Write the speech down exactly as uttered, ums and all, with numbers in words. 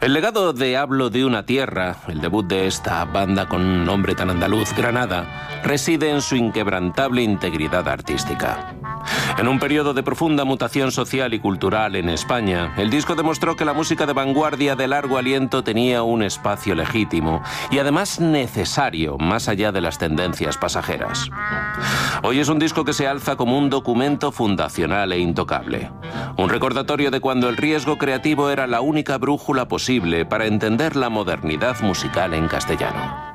El legado de Hablo de una tierra, el debut de esta banda con un nombre tan andaluz, Granada, reside en su inquebrantable integridad artística. En un periodo de profunda mutación social y cultural en España, el disco demostró que la música de vanguardia de largo aliento tenía un espacio legítimo y además necesario, más allá de las tendencias pasajeras. Hoy es un disco que se alza como un documento fundacional e intocable. Un recordatorio de cuando el riesgo creativo era la única brújula posible para entender la modernidad musical en castellano.